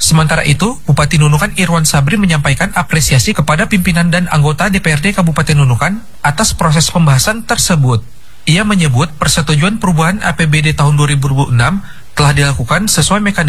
Sementara itu, Bupati Nunukan Irwan Sabri menyampaikan apresiasi kepada pimpinan dan anggota DPRD Kabupaten Nunukan atas proses pembahasan tersebut. Ia menyebut persetujuan perubahan APBD tahun 2026 telah dilakukan sesuai mekanisme